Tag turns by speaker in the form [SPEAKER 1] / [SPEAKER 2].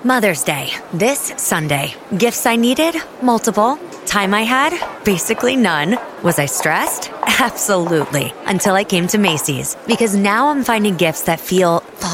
[SPEAKER 1] Mother's Day, this Sunday. Gifts I needed? Multiple. Time I had? Basically none. Was I stressed? Absolutely. Until I came to Macy's. Because now I'm finding gifts that feel